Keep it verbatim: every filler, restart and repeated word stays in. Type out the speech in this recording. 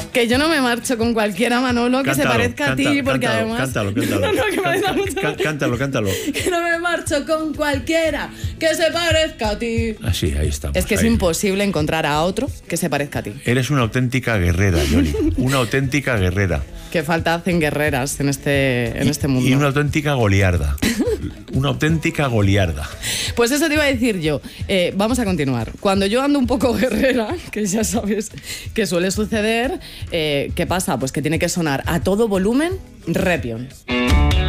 Que yo no me marcho con cualquiera, Manolo, que Cántalo, se parezca canta, a ti, porque cántalo, además... Cántalo, cántalo. No, no, que me da Canta, mucho- cá- cántalo, cántalo. Que no me marcho con cualquiera que se parezca a ti. Así, ahí estamos. Es que es ahí. imposible encontrar a otro que se parezca a ti. Eres una auténtica guerrera, Yoli. Una auténtica guerrera. Que falta hacen guerreras en este, en este mundo. Y una auténtica goliarda. Una auténtica goliarda. Pues eso te iba a decir yo. Eh, vamos a continuar. Cuando yo ando un poco guerrera, que ya sabes que suele suceder, eh, ¿qué pasa? Pues que tiene que sonar a todo volumen Repion.